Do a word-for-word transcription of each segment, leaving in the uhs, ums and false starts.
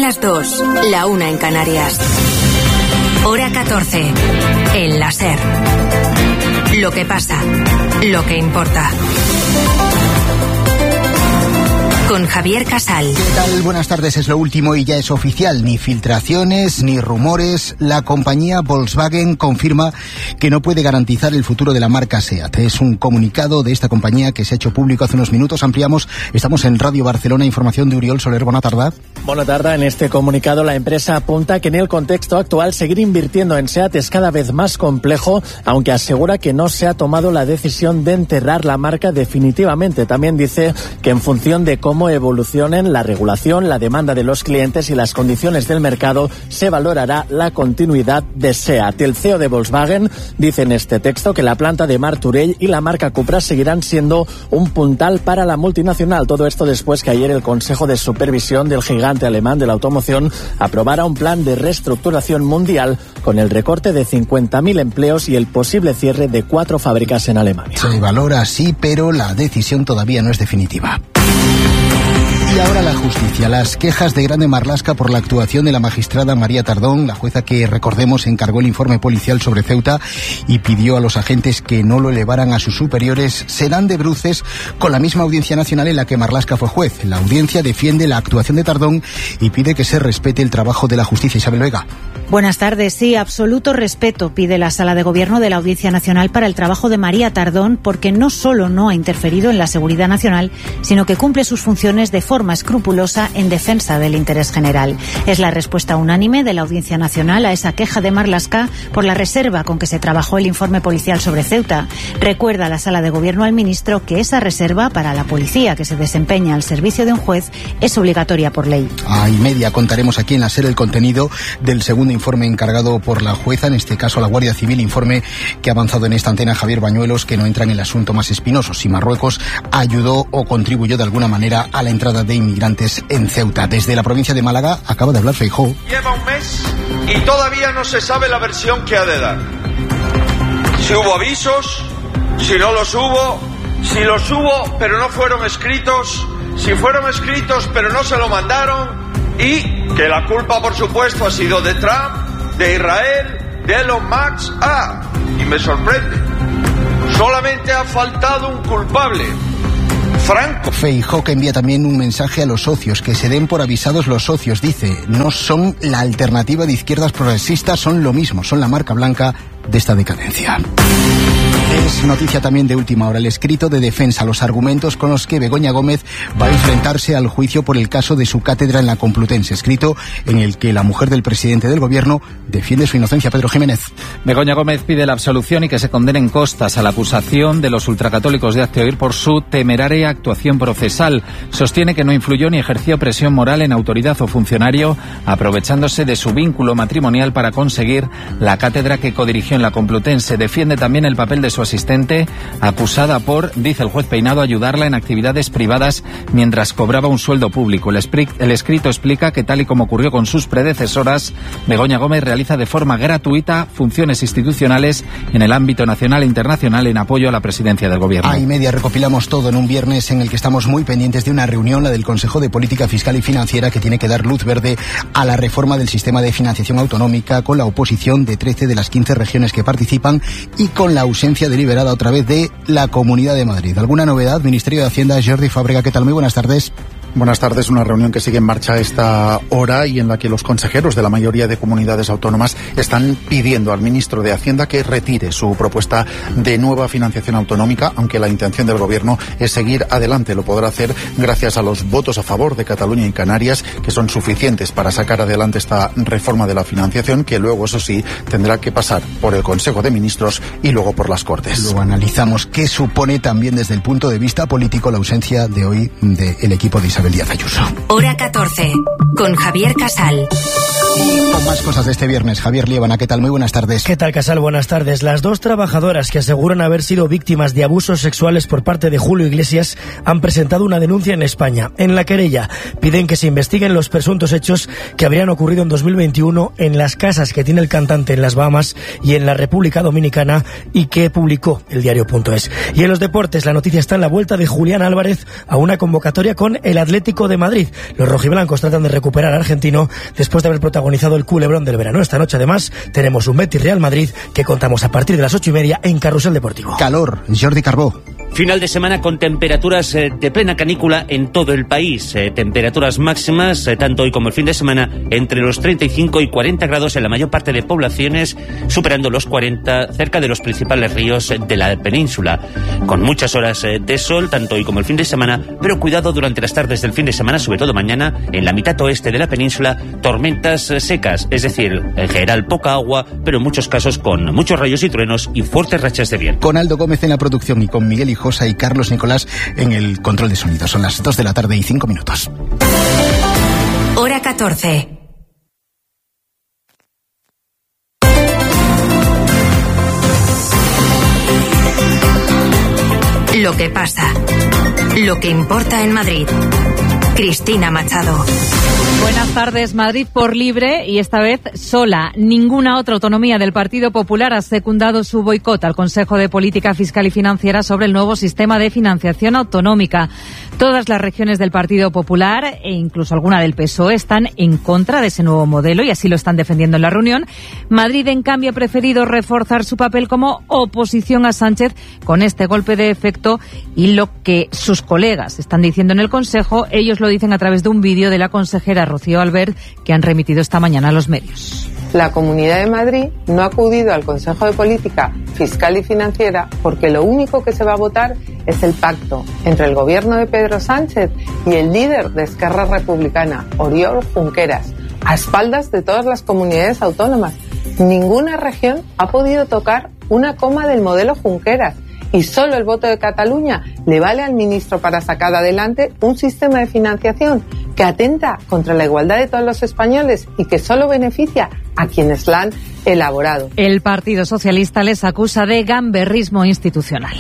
las dos, la una en Canarias. Hora catorce. El la SER. Lo que pasa, lo que importa. Con Javier Casal. ¿Qué tal? Buenas tardes, es lo último y ya es oficial. Ni filtraciones, ni rumores. La compañía Volkswagen confirma que no puede garantizar el futuro de la marca SEAT. Es un comunicado de esta compañía que se ha hecho público hace unos minutos. Ampliamos, estamos en Radio Barcelona, información de Uriol Soler. Buena tarde. Buena tarde. En este comunicado la empresa apunta que en el contexto actual seguir invirtiendo en SEAT es cada vez más complejo, aunque asegura que no se ha tomado la decisión de enterrar la marca definitivamente. También dice que en función de cómo evolucionen la regulación, la demanda de los clientes y las condiciones del mercado, se valorará la continuidad de SEAT. El C E O de Volkswagen dice en este texto que la planta de Martorell y la marca Cupra seguirán siendo un puntal para la multinacional. Todo esto después que ayer el Consejo de Supervisión del gigante alemán de la automoción aprobara un plan de reestructuración mundial con el recorte de cincuenta mil empleos y el posible cierre de cuatro fábricas en Alemania. Se valora así, pero la decisión todavía no es definitiva. Y ahora la justicia. Las quejas de Grande Marlaska por la actuación de la magistrada María Tardón, la jueza que, recordemos, encargó el informe policial sobre Ceuta y pidió a los agentes que no lo elevaran a sus superiores, se dan de bruces con la misma Audiencia Nacional en la que Marlaska fue juez. La audiencia defiende la actuación de Tardón y pide que se respete el trabajo de la justicia. Isabel Vega. Buenas tardes. Sí, absoluto respeto pide la Sala de Gobierno de la Audiencia Nacional para el trabajo de María Tardón, porque no solo no ha interferido en la seguridad nacional, sino que cumple sus funciones de forma escrupulosa en defensa del interés general. Es la respuesta unánime de la Audiencia Nacional a esa queja de Marlaska por la reserva con que se trabajó el informe policial sobre Ceuta. Recuerda la Sala de Gobierno al ministro que esa reserva para la policía que se desempeña al servicio de un juez es obligatoria por ley. A y media contaremos aquí en la SER el contenido del segundo informe encargado por la jueza, en este caso la Guardia Civil, informe que ha avanzado en esta antena Javier Bañuelos, que no entra en el asunto más espinoso, si Marruecos ayudó o contribuyó de alguna manera a la entrada de inmigrantes en Ceuta. Desde la provincia de Málaga acaba de hablar Feijóo. Lleva un mes y todavía no se sabe la versión que ha de dar. Si hubo avisos, si no los hubo, si los hubo pero no fueron escritos, si fueron escritos pero no se lo mandaron, y que la culpa, por supuesto, ha sido de Trump, de Israel, de Elon Musk. Ah, y me sorprende, solamente ha faltado un culpable. Franco. Feijóo, que envía también un mensaje a los socios, que se den por avisados los socios, dice, no son la alternativa de izquierdas progresistas, son lo mismo, son la marca blanca de esta decadencia. Es noticia también de última hora el escrito de defensa, los argumentos con los que Begoña Gómez va a enfrentarse al juicio por el caso de su cátedra en la Complutense, escrito en el que la mujer del presidente del gobierno defiende su inocencia. Pedro Jiménez. Begoña Gómez pide la absolución y que se condenen costas a la acusación de los ultracatólicos de Hazte Oír por su temeraria actuación procesal. Sostiene que no influyó ni ejerció presión moral en autoridad o funcionario, aprovechándose de su vínculo matrimonial para conseguir la cátedra que codirigió en la Complutense. Defiende también el papel de su asistente, acusada por, dice el juez Peinado, ayudarla en actividades privadas mientras cobraba un sueldo público. El, el escrito explica que, tal y como ocurrió con sus predecesoras, Begoña Gómez realiza de forma gratuita funciones institucionales en el ámbito nacional e internacional en apoyo a la presidencia del gobierno. A y media recopilamos todo en un viernes en el que estamos muy pendientes de una reunión, la del Consejo de Política Fiscal y Financiera, que tiene que dar luz verde a la reforma del sistema de financiación autonómica, con la oposición de trece de las quince regiones que participan y con la ausencia deliberada otra vez de la Comunidad de Madrid. ¿Alguna novedad? Ministerio de Hacienda, Jordi Fábrega, ¿qué tal? Muy buenas tardes. Buenas tardes. Una reunión que sigue en marcha a esta hora y en la que los consejeros de la mayoría de comunidades autónomas están pidiendo al ministro de Hacienda que retire su propuesta de nueva financiación autonómica, aunque la intención del gobierno es seguir adelante. Lo podrá hacer gracias a los votos a favor de Cataluña y Canarias, que son suficientes para sacar adelante esta reforma de la financiación, que luego, eso sí, tendrá que pasar por el Consejo de Ministros y luego por las Cortes. Luego analizamos qué supone también desde el punto de vista político la ausencia de hoy del equipo de Isabel Díaz Ayuso. Hora catorce, con Javier Casal. Con más cosas de este viernes, Javier Liébana, ¿qué tal? Muy buenas tardes. ¿Qué tal, Casal? Buenas tardes. Las dos trabajadoras que aseguran haber sido víctimas de abusos sexuales por parte de Julio Iglesias han presentado una denuncia en España. En la querella piden que se investiguen los presuntos hechos que habrían ocurrido en dos mil veintiuno en las casas que tiene el cantante en las Bahamas y en la República Dominicana y que publicó el diario punto es. Y en los deportes, la noticia está en la vuelta de Julián Álvarez a una convocatoria con el Atlético Atlético de Madrid. Los rojiblancos tratan de recuperar al argentino después de haber protagonizado el culebrón del verano. Esta noche, además, tenemos un Betis Real Madrid que contamos a partir de las ocho y media en Carrusel Deportivo. Calor, Jordi Carbó. Final de semana con temperaturas eh, de plena canícula en todo el país. Eh, temperaturas máximas, eh, tanto hoy como el fin de semana, entre los treinta y cinco y cuarenta grados en la mayor parte de poblaciones, superando los cuarenta cerca de los principales ríos de la península. Con muchas horas eh, de sol, tanto hoy como el fin de semana, pero cuidado durante las tardes del fin de semana, sobre todo mañana, en la mitad oeste de la península, tormentas eh, secas, es decir, en general poca agua, pero en muchos casos con muchos rayos y truenos y fuertes rachas de viento. Con Aldo Gómez en la producción y con Miguel Hijosa y Carlos Nicolás en el control de sonido. Son las dos de la tarde y cinco minutos. Hora catorce. Lo que pasa. Lo que importa en Madrid. Cristina Machado. Buenas tardes. Madrid por libre y esta vez sola. Ninguna otra autonomía del Partido Popular ha secundado su boicot al Consejo de Política Fiscal y Financiera sobre el nuevo sistema de financiación autonómica. Todas las regiones del Partido Popular e incluso alguna del P S O E están en contra de ese nuevo modelo y así lo están defendiendo en la reunión. Madrid, en cambio, ha preferido reforzar su papel como oposición a Sánchez con este golpe de efecto y lo que sus colegas están diciendo en el Consejo, ellos lo dicen a través de un vídeo de la consejera Rocío Albert que han remitido esta mañana a los medios. La Comunidad de Madrid no ha acudido al Consejo de Política Fiscal y Financiera porque lo único que se va a votar es el pacto entre el gobierno de Pedro Sánchez y el líder de Esquerra Republicana, Oriol Junqueras, a espaldas de todas las comunidades autónomas. Ninguna región ha podido tocar una coma del modelo Junqueras y solo el voto de Cataluña le vale al ministro para sacar adelante un sistema de financiación que atenta contra la igualdad de todos los españoles y que solo beneficia a quienes la han elaborado. El Partido Socialista les acusa de gamberrismo institucional.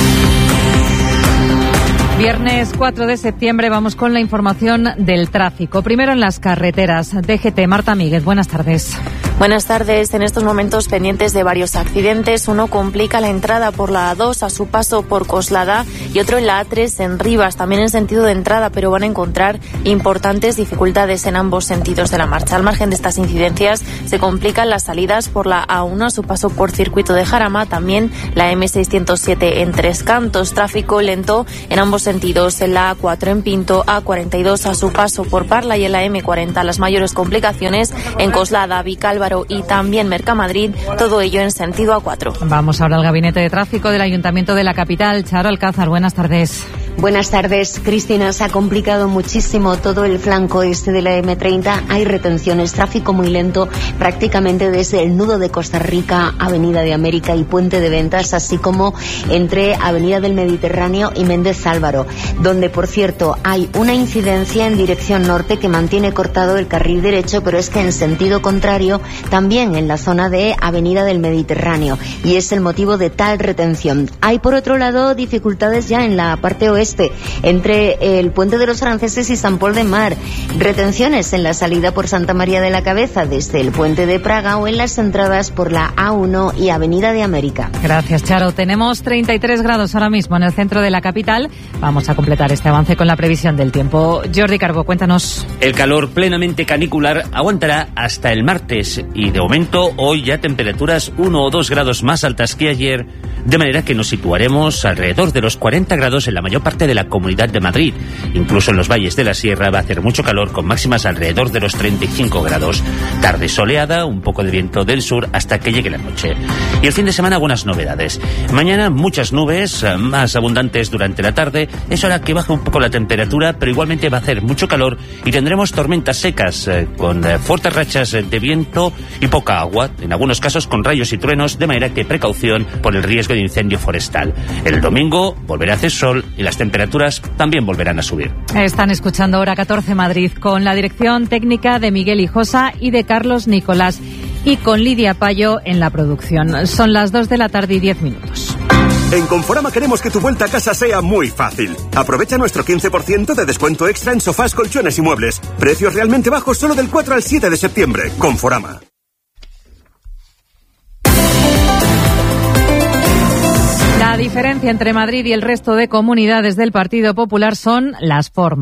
Viernes cuatro de septiembre vamos con la información del tráfico. Primero en las carreteras. D G T, Marta Míguez, buenas tardes. Buenas tardes. En estos momentos pendientes de varios accidentes. Uno complica la entrada por la A dos a su paso por Coslada y otro en la A tres en Rivas, también en sentido de entrada, pero van a encontrar importantes dificultades en ambos sentidos de la marcha. Al margen de estas incidencias, se complican las salidas por la A uno a su paso por Circuito de Jarama, también la M seiscientos siete en Tres Cantos. Tráfico lento en ambos sentidos en la A cuatro en Pinto, A cuarenta y dos a su paso por Parla y en la M cuarenta las mayores complicaciones en Coslada, Vicálvaro y también Mercamadrid, todo ello en sentido A cuatro. Vamos ahora al gabinete de tráfico del Ayuntamiento de la capital. Charo Alcázar, buenas tardes. Buenas tardes, Cristina. Se ha complicado muchísimo todo el flanco este de la M treinta. Hay retenciones, tráfico muy lento, prácticamente desde el nudo de Costa Rica, Avenida de América y Puente de Ventas, así como entre Avenida del Mediterráneo y Méndez Álvaro, donde, por cierto, hay una incidencia en dirección norte que mantiene cortado el carril derecho, pero es que en sentido contrario, también en la zona de Avenida del Mediterráneo, y es el motivo de tal retención. Hay, por otro lado, dificultades ya en la parte oeste, entre el Puente de los Franceses y San Pol de Mar, retenciones en la salida por Santa María de la Cabeza desde el Puente de Praga o en las entradas por la A uno y Avenida de América. Gracias, Charo. Tenemos treinta y tres grados ahora mismo en el centro de la capital. Vamos a completar este avance con la previsión del tiempo. Jordi Carbó, cuéntanos. El calor plenamente canicular aguantará hasta el martes y de momento hoy ya temperaturas uno o dos grados más altas que ayer, de manera que nos situaremos alrededor de los cuarenta grados en la mayor parte de la Comunidad de Madrid. Incluso en los valles de la Sierra va a hacer mucho calor con máximas alrededor de los treinta y cinco grados. Tarde soleada, un poco de viento del sur hasta que llegue la noche. Y el fin de semana algunas novedades. Mañana muchas nubes, más abundantes durante la tarde. Es hora que baje un poco la temperatura, pero igualmente va a hacer mucho calor y tendremos tormentas secas eh, con eh, fuertes rachas de viento y poca agua, en algunos casos con rayos y truenos, de manera que precaución por el riesgo de incendio forestal. El domingo volverá a hacer sol y las temperaturas también volverán a subir. Están escuchando Hora catorce Madrid con la dirección técnica de Miguel Hijosa y de Carlos Nicolás y con Lidia Payo en la producción. Son las dos de la tarde y diez minutos. En Conforama queremos que tu vuelta a casa sea muy fácil. Aprovecha nuestro quince por ciento de descuento extra en sofás, colchones y muebles. Precios realmente bajos solo del cuatro al siete de septiembre. Conforama. La diferencia entre Madrid y el resto de comunidades del Partido Popular son las formas.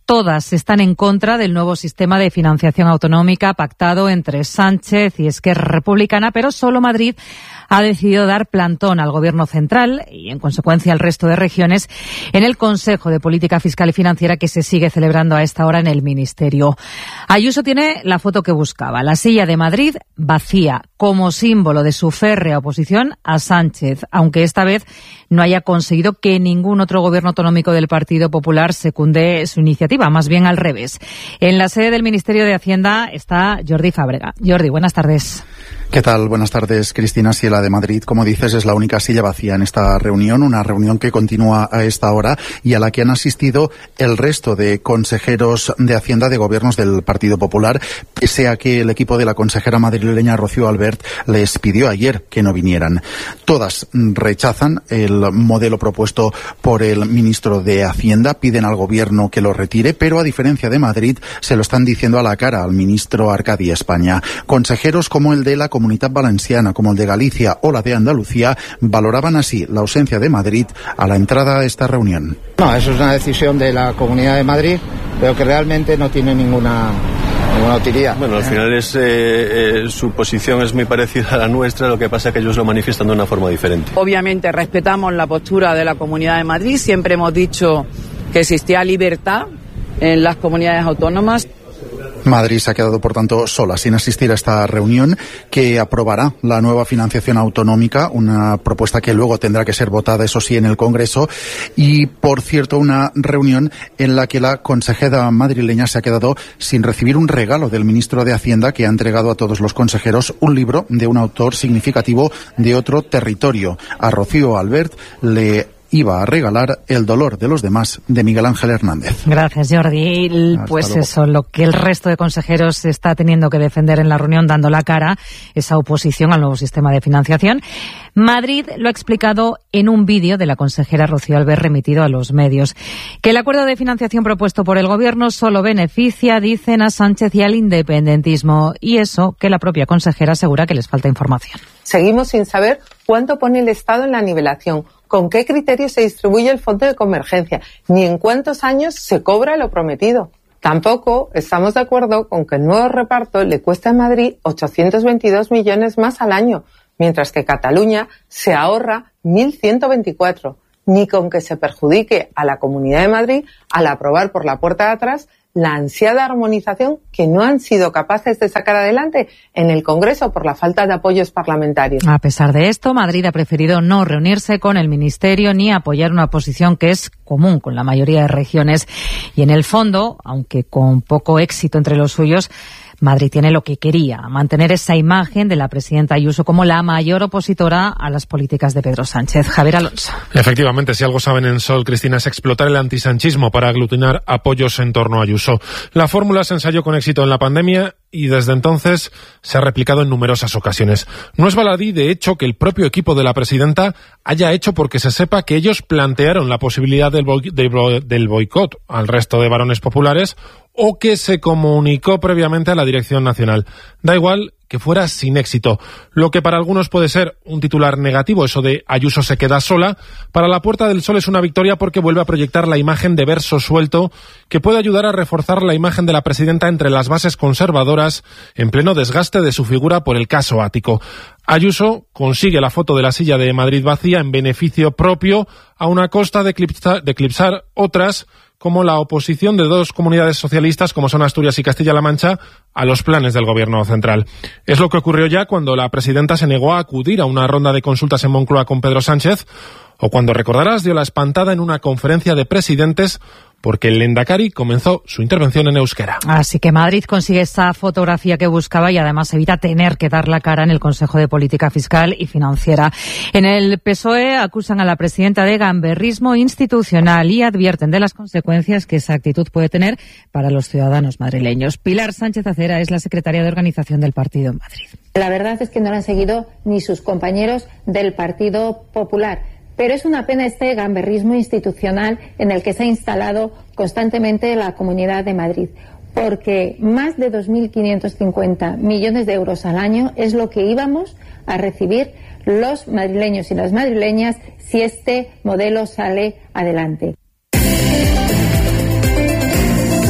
Todas están en contra del nuevo sistema de financiación autonómica pactado entre Sánchez y Esquerra Republicana, pero solo Madrid ha decidido dar plantón al Gobierno central y, en consecuencia, al resto de regiones en el Consejo de Política Fiscal y Financiera que se sigue celebrando a esta hora en el Ministerio. Ayuso tiene la foto que buscaba, la silla de Madrid vacía, como símbolo de su férrea oposición a Sánchez, aunque esta vez no haya conseguido que ningún otro gobierno autonómico del Partido Popular secunde su iniciativa, más bien al revés. En la sede del Ministerio de Hacienda está Jordi Fábrega. Jordi, buenas tardes. ¿Qué tal? Buenas tardes, Cristina. Sí, la de Madrid, como dices, es la única silla vacía en esta reunión, una reunión que continúa a esta hora y a la que han asistido el resto de consejeros de Hacienda de gobiernos del Partido Popular, pese a que el equipo de la consejera madrileña Rocío Albert les pidió ayer que no vinieran. Todas rechazan el modelo propuesto por el ministro de Hacienda, piden al gobierno que lo retire, pero a diferencia de Madrid, se lo están diciendo a la cara al ministro Arcadi España. Consejeros como el de la Comunitat Valenciana, como el de Galicia o la de Andalucía, valoraban así la ausencia de Madrid a la entrada a esta reunión. No, eso es una decisión de la Comunidad de Madrid, pero que realmente no tiene ninguna, ninguna utilidad. Bueno, al final es eh, eh, su posición es muy parecida a la nuestra, lo que pasa es que ellos lo manifiestan de una forma diferente. Obviamente respetamos la postura de la Comunidad de Madrid, siempre hemos dicho que existía libertad en las comunidades autónomas. Madrid se ha quedado, por tanto, sola, sin asistir a esta reunión que aprobará la nueva financiación autonómica, una propuesta que luego tendrá que ser votada, eso sí, en el Congreso. Y, por cierto, una reunión en la que la consejera madrileña se ha quedado sin recibir un regalo del ministro de Hacienda, que ha entregado a todos los consejeros un libro de un autor significativo de otro territorio. A Rocío Albert le iba a regalar El dolor de los demás, de Miguel Ángel Hernández. Gracias, Jordi. Hasta pues luego. Eso, lo que el resto de consejeros está teniendo que defender en la reunión, dando la cara, esa oposición al nuevo sistema de financiación. Madrid lo ha explicado en un vídeo de la consejera Rocío Albert remitido a los medios. Que el acuerdo de financiación propuesto por el Gobierno solo beneficia, dicen, a Sánchez y al independentismo. Y eso que la propia consejera asegura que les falta información. Seguimos sin saber cuánto pone el Estado en la nivelación, con qué criterio se distribuye el fondo de convergencia, ni en cuántos años se cobra lo prometido. Tampoco estamos de acuerdo con que el nuevo reparto le cueste a Madrid ochocientos veintidós millones más al año, mientras que Cataluña se ahorra mil ciento veinticuatro, ni con que se perjudique a la Comunidad de Madrid al aprobar por la puerta de atrás la ansiada armonización que no han sido capaces de sacar adelante en el Congreso por la falta de apoyos parlamentarios. A pesar de esto, Madrid ha preferido no reunirse con el Ministerio ni apoyar una posición que es común con la mayoría de regiones. Y en el fondo, aunque con poco éxito entre los suyos, Madrid tiene lo que quería, mantener esa imagen de la presidenta Ayuso como la mayor opositora a las políticas de Pedro Sánchez. Javier Alonso. Efectivamente, si algo saben en Sol, Cristina, es explotar el antisanchismo para aglutinar apoyos en torno a Ayuso. La fórmula se ensayó con éxito en la pandemia y desde entonces se ha replicado en numerosas ocasiones. No es baladí, de hecho, que el propio equipo de la presidenta haya hecho porque se sepa que ellos plantearon la posibilidad del, boi- del boicot al resto de varones populares o que se comunicó previamente a la Dirección Nacional. Da igual que fuera sin éxito. Lo que para algunos puede ser un titular negativo, eso de Ayuso se queda sola, para la Puerta del Sol es una victoria porque vuelve a proyectar la imagen de verso suelto que puede ayudar a reforzar la imagen de la presidenta entre las bases conservadoras en pleno desgaste de su figura por el caso Ático. Ayuso consigue la foto de la silla de Madrid vacía en beneficio propio a una costa de eclipsar, de eclipsar otras como la oposición de dos comunidades socialistas, como son Asturias y Castilla-La Mancha, a los planes del Gobierno central. Es lo que ocurrió ya cuando la presidenta se negó a acudir a una ronda de consultas en Moncloa con Pedro Sánchez, o cuando, recordarás, dio la espantada en una conferencia de presidentes porque el Lehendakari comenzó su intervención en euskera. Así que Madrid consigue esa fotografía que buscaba y además evita tener que dar la cara en el Consejo de Política Fiscal y Financiera. En el P S O E acusan a la presidenta de gamberrismo institucional y advierten de las consecuencias que esa actitud puede tener para los ciudadanos madrileños. Pilar Sánchez Acera es la secretaria de organización del partido en Madrid. La verdad es que no lo han seguido ni sus compañeros del Partido Popular. Pero es una pena este gamberrismo institucional en el que se ha instalado constantemente la Comunidad de Madrid, porque más de dos mil quinientos cincuenta millones de euros al año es lo que íbamos a recibir los madrileños y las madrileñas si este modelo sale adelante.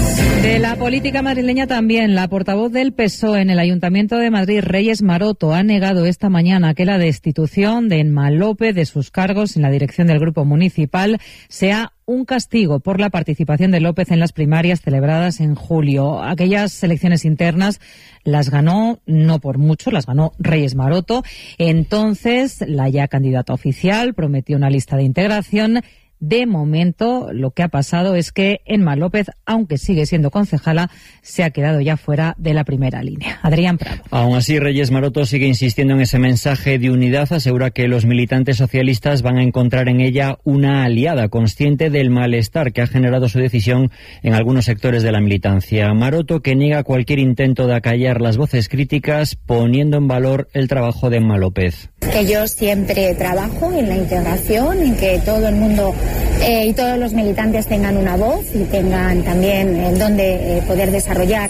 De la política madrileña también, la portavoz del P S O E en el Ayuntamiento de Madrid, Reyes Maroto, ha negado esta mañana que la destitución de Emma López de sus cargos en la dirección del Grupo Municipal sea un castigo por la participación de López en las primarias celebradas en julio. Aquellas elecciones internas las ganó, no por mucho, las ganó Reyes Maroto. Entonces, la ya candidata oficial prometió una lista de integración. De momento, lo que ha pasado es que Emma López, aunque sigue siendo concejala, se ha quedado ya fuera de la primera línea. Adrián Prado. Aún así, Reyes Maroto sigue insistiendo en ese mensaje de unidad. Asegura que los militantes socialistas van a encontrar en ella una aliada, consciente del malestar que ha generado su decisión en algunos sectores de la militancia. Maroto, que niega cualquier intento de acallar las voces críticas, poniendo en valor el trabajo de Emma López. Que yo siempre trabajo en la integración, en que todo el mundo eh, y todos los militantes tengan una voz y tengan también en donde eh, poder desarrollar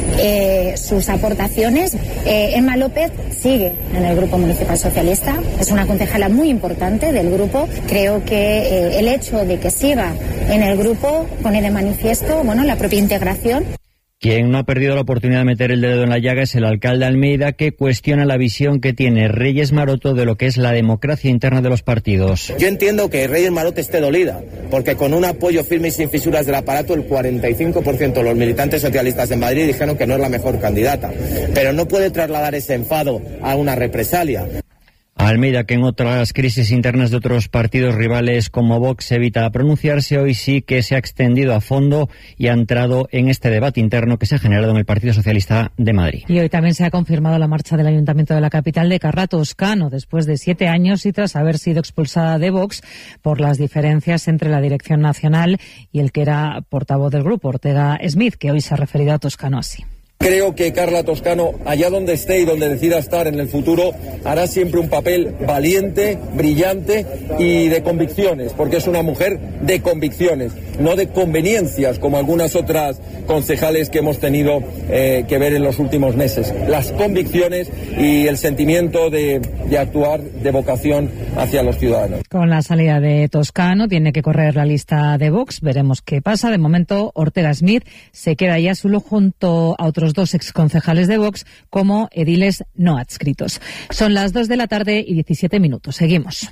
eh, sus aportaciones. Eh, Emma López sigue en el Grupo Municipal Socialista, es una concejala muy importante del grupo. Creo que eh, el hecho de que siga en el grupo pone de manifiesto, bueno, la propia integración. Quien no ha perdido la oportunidad de meter el dedo en la llaga es el alcalde Almeida, que cuestiona la visión que tiene Reyes Maroto de lo que es la democracia interna de los partidos. Yo entiendo que Reyes Maroto esté dolida, porque con un apoyo firme y sin fisuras del aparato, el cuarenta y cinco por ciento de los militantes socialistas de Madrid dijeron que no es la mejor candidata. Pero no puede trasladar ese enfado a una represalia. Almeida, que en otras crisis internas de otros partidos rivales como Vox evita pronunciarse, hoy sí que se ha extendido a fondo y ha entrado en este debate interno que se ha generado en el Partido Socialista de Madrid. Y hoy también se ha confirmado la marcha del Ayuntamiento de la capital de Carla Toscano, después de siete años y tras haber sido expulsada de Vox por las diferencias entre la dirección nacional y el que era portavoz del grupo, Ortega Smith, que hoy se ha referido a Toscano así. Creo que Carla Toscano, allá donde esté y donde decida estar en el futuro, hará siempre un papel valiente, brillante y de convicciones, porque es una mujer de convicciones, no de conveniencias, como algunas otras concejales que hemos tenido eh, que ver en los últimos meses. Las convicciones y el sentimiento de, de actuar de vocación hacia los ciudadanos. Con la salida de Toscano tiene que correr la lista de Vox, veremos qué pasa. De momento, Ortega Smith se queda ya solo junto a otros dos exconcejales de Vox como ediles no adscritos. Son las dos de la tarde y diecisiete minutos. Seguimos.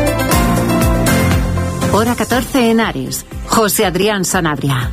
Hora catorce en Ares. José Adrián Sanabria.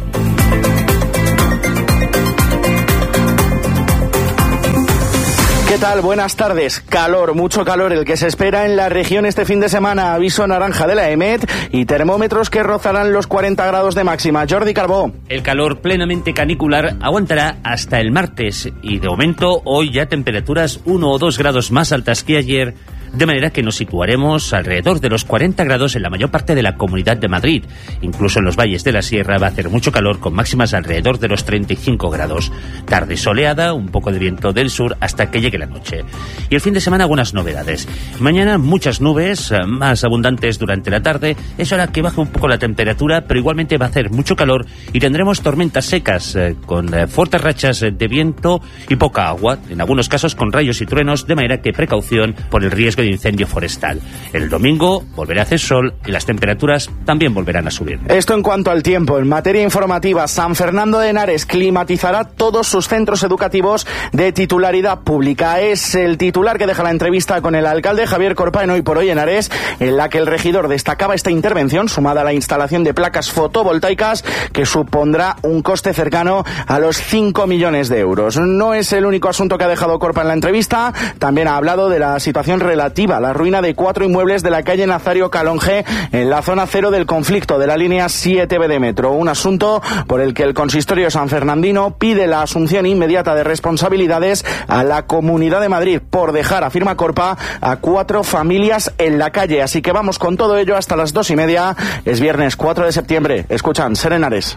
¿Qué tal? Buenas tardes. Calor, mucho calor el que se espera en la región este fin de semana. Aviso naranja de la EMET y termómetros que rozarán los cuarenta grados de máxima. Jordi Carbó. El calor plenamente canicular aguantará hasta el martes y de momento hoy ya temperaturas uno o dos grados más altas que ayer, de manera que nos situaremos alrededor de los cuarenta grados en la mayor parte de la Comunidad de Madrid. Incluso en los valles de la Sierra va a hacer mucho calor, con máximas alrededor de los treinta y cinco grados. Tarde soleada, un poco de viento del sur hasta que llegue la noche. Y el fin de semana algunas novedades. Mañana muchas nubes, más abundantes durante la tarde. Es hora que baje un poco la temperatura, pero igualmente va a hacer mucho calor y tendremos tormentas secas eh, con eh, fuertes rachas de viento y poca agua, en algunos casos con rayos y truenos, de manera que precaución por el riesgo de incendio forestal. El domingo volverá a hacer sol y las temperaturas también volverán a subir. Esto en cuanto al tiempo. En materia informativa, San Fernando de Henares climatizará todos sus centros educativos de titularidad pública. Es el titular que deja la entrevista con el alcalde Javier Corpa en Hoy por Hoy Henares, en la que el regidor destacaba esta intervención sumada a la instalación de placas fotovoltaicas que supondrá un coste cercano a los cinco millones de euros. No es el único asunto que ha dejado Corpa en la entrevista. También ha hablado de la situación relativa la ruina de cuatro inmuebles de la calle Nazario Calonge en la zona cero del conflicto de la línea siete B de metro. Un asunto por el que el consistorio sanfernandino pide la asunción inmediata de responsabilidades a la Comunidad de Madrid por dejar, afirma Corpa, a cuatro familias en la calle. Así que vamos con todo ello hasta las dos y media. Es viernes cuatro de septiembre. Escuchan Ser Henares.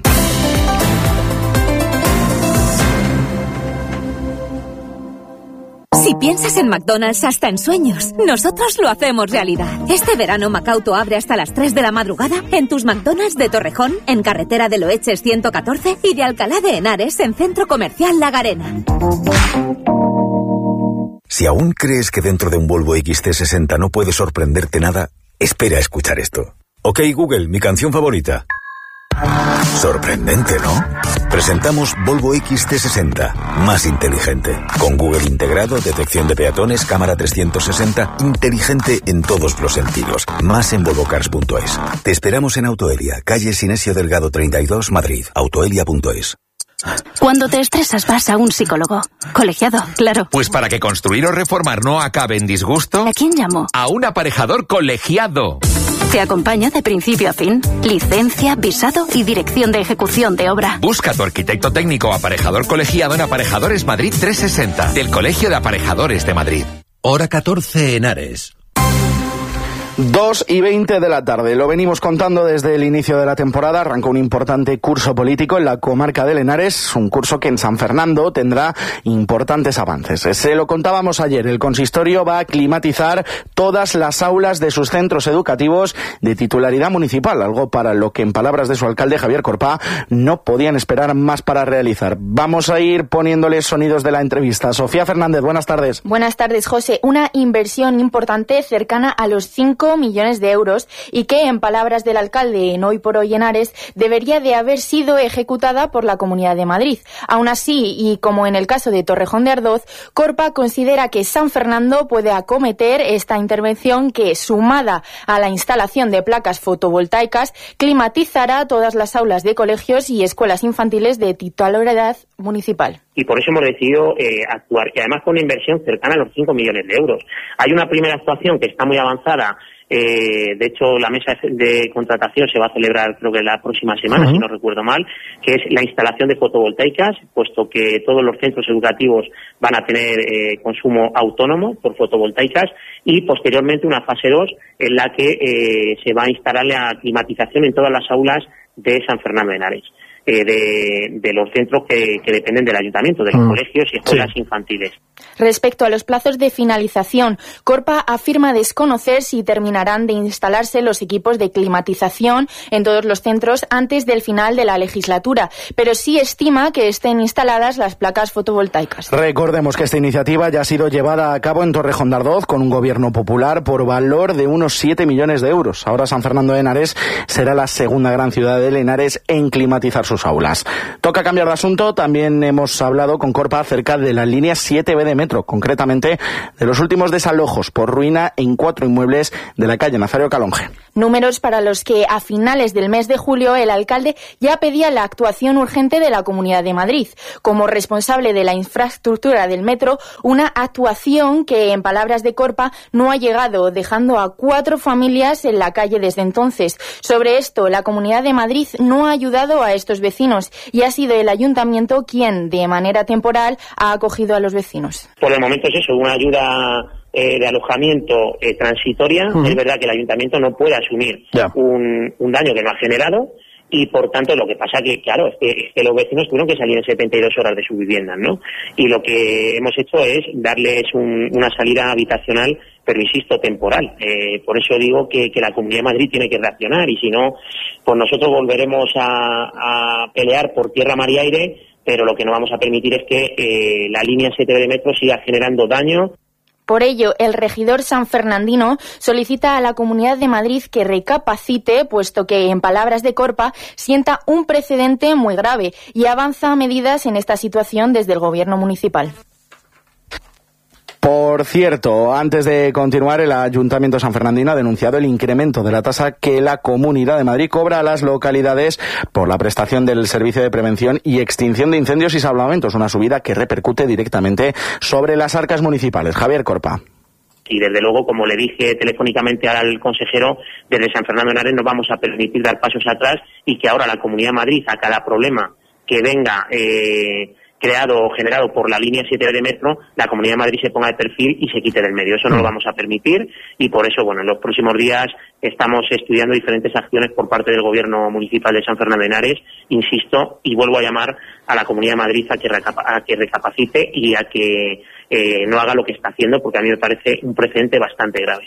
Si piensas en McDonald's hasta en sueños, nosotros lo hacemos realidad. Este verano Macauto abre hasta las tres de la madrugada en tus McDonald's de Torrejón, en carretera de Loeches ciento catorce y de Alcalá de Henares en Centro Comercial La Garena. Si aún crees que dentro de un Volvo X C sesenta no puede sorprenderte nada, espera a escuchar esto. Ok Google, mi canción favorita. Sorprendente, ¿no? Presentamos Volvo X C sesenta, más inteligente. Con Google integrado, detección de peatones, cámara trescientos sesenta, inteligente en todos los sentidos. Más en volvocars punto es. Te esperamos en Autoelia, calle Sinesio Delgado treinta y dos, Madrid. Autoelia punto es. Cuando te estresas vas a un psicólogo. Colegiado, claro. Pues para que construir o reformar no acabe en disgusto... ¿A quién llamo? A un aparejador colegiado. Te acompaña de principio a fin. Licencia, visado y dirección de ejecución de obra. Busca a tu arquitecto técnico aparejador colegiado en Aparejadores Madrid trescientos sesenta, del Colegio de Aparejadores de Madrid. Hora catorce en Ares. dos y veinte de la tarde. Lo venimos contando desde el inicio de la temporada. Arrancó un importante curso político en la comarca del Henares, un curso que en San Fernando tendrá importantes avances. Se lo contábamos ayer. El consistorio va a climatizar todas las aulas de sus centros educativos de titularidad municipal, algo para lo que, en palabras de su alcalde Javier Corpá, no podían esperar más para realizar. Vamos a ir poniéndoles sonidos de la entrevista. Sofía Fernández, buenas tardes. Buenas tardes, José. Una inversión importante cercana a los cinco millones de euros y que, en palabras del alcalde en Hoy por Hoy en Ares, debería de haber sido ejecutada por la Comunidad de Madrid. Aún así, y como en el caso de Torrejón de Ardoz, Corpá considera que San Fernando puede acometer esta intervención que, sumada a la instalación de placas fotovoltaicas, climatizará todas las aulas de colegios y escuelas infantiles de titularidad municipal. Y por eso hemos decidido eh, actuar, y además con una inversión cercana a los cinco millones de euros. Hay una primera actuación que está muy avanzada. Eh, de hecho, la mesa de contratación se va a celebrar, creo que la próxima semana, uh-huh. si no recuerdo mal, que es la instalación de fotovoltaicas, puesto que todos los centros educativos van a tener eh, consumo autónomo por fotovoltaicas, y posteriormente una fase dos en la que eh, se va a instalar la climatización en todas las aulas de San Fernando de Henares. Eh, de, de los centros que, que dependen del ayuntamiento, de los mm. colegios y escuelas sí. infantiles. Respecto a los plazos de finalización, Corpá afirma desconocer si terminarán de instalarse los equipos de climatización en todos los centros antes del final de la legislatura, pero sí estima que estén instaladas las placas fotovoltaicas. Recordemos que esta iniciativa ya ha sido llevada a cabo en Torrejón de Ardoz con un gobierno popular por valor de unos siete millones de euros. Ahora San Fernando de Henares será la segunda gran ciudad del Henares en climatizar sus aulas. Toca cambiar de asunto. También hemos hablado con Corpá acerca de la línea siete be de metro, concretamente de los últimos desalojos por ruina en cuatro inmuebles de la calle Nazario Calonge. Números para los que a finales del mes de julio el alcalde ya pedía la actuación urgente de la Comunidad de Madrid. Como responsable de la infraestructura del metro, una actuación que, en palabras de Corpá, no ha llegado, dejando a cuatro familias en la calle desde entonces. Sobre esto, la Comunidad de Madrid no ha ayudado a estos vecinos y ha sido el ayuntamiento quien, de manera temporal, ha acogido a los vecinos. Por el momento es eso, una ayuda eh, de alojamiento eh, transitoria. Uh-huh. Es verdad que el ayuntamiento no puede asumir yeah. un, un daño que no ha generado, y por tanto lo que pasa que, claro, es que, es que los vecinos tuvieron que salir en setenta y dos horas de su vivienda, ¿no? Y lo que hemos hecho es darles un, una salida habitacional, pero insisto, temporal. Eh, por eso digo que, que la Comunidad de Madrid tiene que reaccionar, y si no, pues nosotros volveremos a, a pelear por tierra, mar y aire, pero lo que no vamos a permitir es que eh, la línea siete be de metro siga generando daño. Por ello, el regidor sanfernandino solicita a la Comunidad de Madrid que recapacite, puesto que, en palabras de Corpá, sienta un precedente muy grave y avanza medidas en esta situación desde el gobierno municipal. Por cierto, antes de continuar, el Ayuntamiento sanfernandino ha denunciado el incremento de la tasa que la Comunidad de Madrid cobra a las localidades por la prestación del servicio de prevención y extinción de incendios y salvamentos, una subida que repercute directamente sobre las arcas municipales. Javier Corpá. Y desde luego, como le dije telefónicamente al consejero, desde San Fernando de Henares no vamos a permitir dar pasos atrás, y que ahora la Comunidad de Madrid, a cada problema que venga eh, creado o generado por la línea siete be de metro, la Comunidad de Madrid se ponga de perfil y se quite del medio. Eso no lo vamos a permitir, y por eso, bueno, en los próximos días estamos estudiando diferentes acciones por parte del Gobierno Municipal de San Fernando de Henares, insisto, y vuelvo a llamar a la Comunidad de Madrid a que, recapa- a que recapacite y a que eh, no haga lo que está haciendo, porque a mí me parece un precedente bastante grave.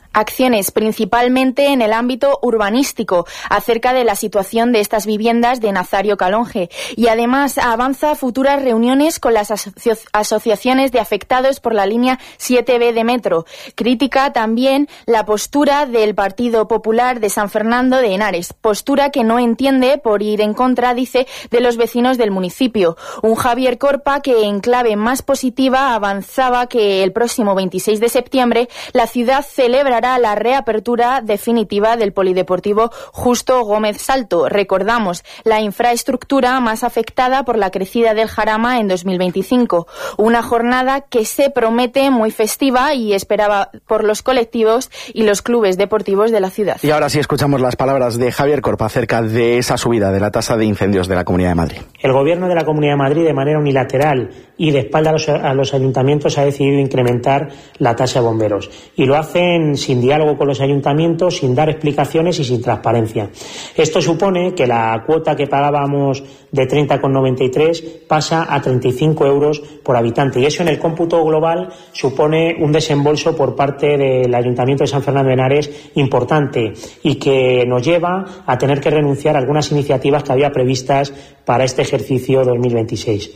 acciones principalmente en el ámbito urbanístico acerca de la situación de estas viviendas de Nazario Calonge y además avanza futuras reuniones con las asoci- asociaciones de afectados por la línea siete B de metro. Critica también la postura del Partido Popular de San Fernando de Henares, postura que no entiende por ir en contra, dice, de los vecinos del municipio. Un Javier Corpa que en clave más positiva avanzaba que el próximo veintiséis de septiembre la ciudad celebra la reapertura definitiva del Polideportivo Justo Gómez Salto. Recordamos, la infraestructura más afectada por la crecida del Jarama en dos mil veinticinco. Una jornada que se promete muy festiva y esperaba por los colectivos y los clubes deportivos de la ciudad. Y ahora sí escuchamos las palabras de Javier Corpa acerca de esa subida de la tasa de incendios de la Comunidad de Madrid. El Gobierno de la Comunidad de Madrid, de manera unilateral y de espalda a los, a los ayuntamientos, ha decidido incrementar la tasa de bomberos. Y lo hacen sin diálogo con los ayuntamientos, sin dar explicaciones y sin transparencia. Esto supone que la cuota que pagábamos de treinta con noventa y tres pasa a treinta y cinco euros por habitante. Y eso en el cómputo global supone un desembolso por parte del Ayuntamiento de San Fernando de Henares importante y que nos lleva a tener que renunciar a algunas iniciativas que había previstas para este ejercicio dos mil veintiséis.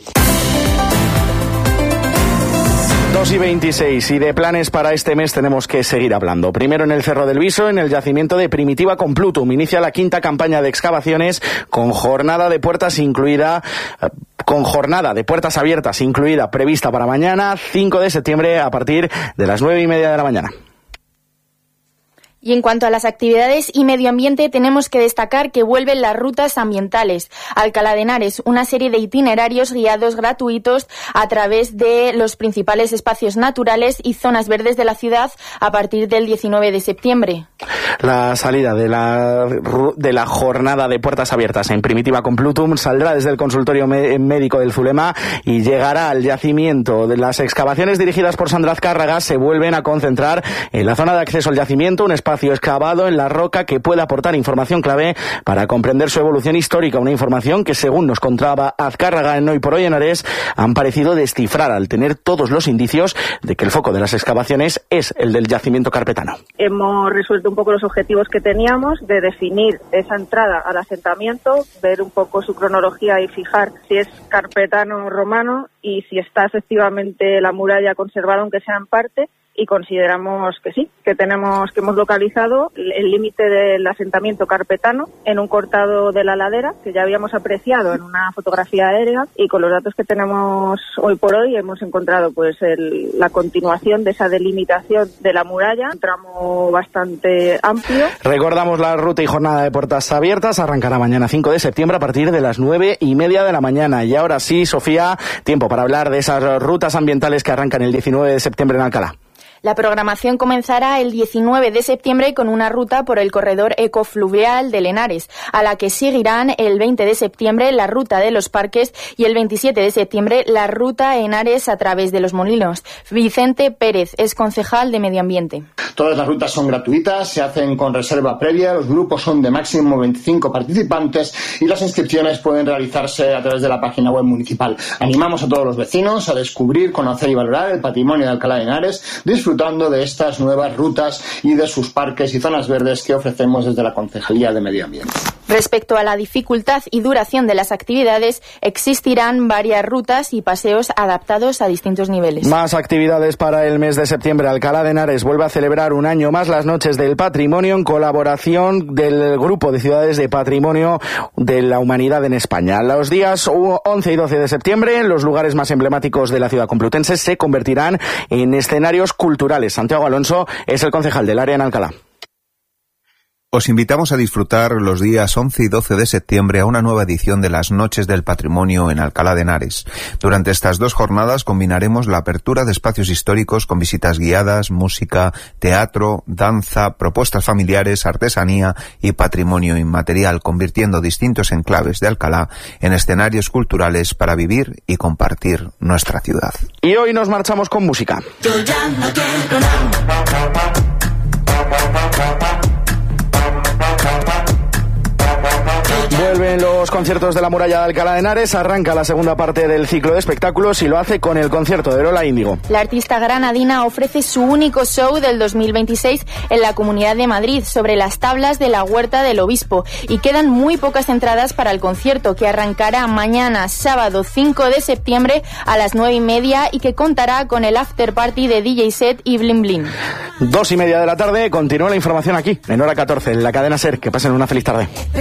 dos y veintiséis, y de planes para este mes tenemos que seguir hablando. Primero en el Cerro del Viso, en el yacimiento de Primitiva con Plutum. Inicia la quinta campaña de excavaciones con jornada de puertas incluida, con jornada de puertas abiertas incluida prevista para mañana, cinco de septiembre, a partir de las nueve y media de la mañana. Y en cuanto a las actividades y medio ambiente, tenemos que destacar que vuelven las rutas ambientales. Alcalá de Henares, una serie de itinerarios guiados gratuitos a través de los principales espacios naturales y zonas verdes de la ciudad a partir del diecinueve de septiembre. La salida de la, de la jornada de puertas abiertas en Primitiva con Plutum saldrá desde el consultorio médico del Zulema y llegará al yacimiento. De las excavaciones dirigidas por Sandra Azcárraga se vuelven a concentrar en la zona de acceso al yacimiento, un espacio excavado en la roca que puede aportar información clave para comprender su evolución histórica, una información que, según nos contaba Azcárraga en Hoy por Hoy Henares, han parecido descifrar al tener todos los indicios de que el foco de las excavaciones es el del yacimiento carpetano. Hemos resuelto un poco los objetivos que teníamos de definir esa entrada al asentamiento, ver un poco su cronología y fijar si es carpetano o romano y si está efectivamente la muralla conservada, aunque sea en parte. Y consideramos que sí, que tenemos que hemos localizado el límite del asentamiento carpetano en un cortado de la ladera que ya habíamos apreciado en una fotografía aérea, y con los datos que tenemos hoy por hoy hemos encontrado pues el, la continuación de esa delimitación de la muralla, un tramo bastante amplio. Recordamos la ruta y jornada de puertas abiertas, arrancará mañana cinco de septiembre a partir de las nueve y media de la mañana. Y ahora sí, Sofía, tiempo para hablar de esas rutas ambientales que arrancan el diecinueve de septiembre en Alcalá. La programación comenzará el diecinueve de septiembre con una ruta por el corredor ecofluvial de Henares, a la que seguirán el veinte de septiembre la ruta de los parques y el veintisiete de septiembre la ruta Henares a través de los molinos. Vicente Pérez es concejal de Medio Ambiente. Todas las rutas son gratuitas, se hacen con reserva previa, los grupos son de máximo veinticinco participantes y las inscripciones pueden realizarse a través de la página web municipal. Animamos a todos los vecinos a descubrir, conocer y valorar el patrimonio de Alcalá de Henares, disfrutando de estas nuevas rutas y de sus parques y zonas verdes que ofrecemos desde la Concejalía de Medio Ambiente. Respecto a la dificultad y duración de las actividades, existirán varias rutas y paseos adaptados a distintos niveles. Más actividades para el mes de septiembre. Alcalá de Henares vuelve a celebrar un año más las Noches del Patrimonio en colaboración del Grupo de Ciudades de Patrimonio de la Humanidad en España. Los días once y doce de septiembre, los lugares más emblemáticos de la ciudad complutense se convertirán en escenarios culturales. Santiago Alonso es el concejal del área en Alcalá. Os invitamos a disfrutar los días once y doce de septiembre a una nueva edición de las Noches del Patrimonio en Alcalá de Henares. Durante estas dos jornadas combinaremos la apertura de espacios históricos con visitas guiadas, música, teatro, danza, propuestas familiares, artesanía y patrimonio inmaterial, convirtiendo distintos enclaves de Alcalá en escenarios culturales para vivir y compartir nuestra ciudad. Y hoy nos marchamos con música. Yo ya no quiero nada. Vuelven los conciertos de la Muralla de Alcalá de Henares, arranca la segunda parte del ciclo de espectáculos y lo hace con el concierto de Lola Índigo. La artista granadina ofrece su único show del dos mil veintiséis en la Comunidad de Madrid sobre las tablas de la Huerta del Obispo y quedan muy pocas entradas para el concierto que arrancará mañana sábado cinco de septiembre a las nueve y media y que contará con el after party de D J set y Blim Blim. Dos y media de la tarde, continúa la información aquí en Hora catorce en la cadena SER. Que pasen una feliz tarde.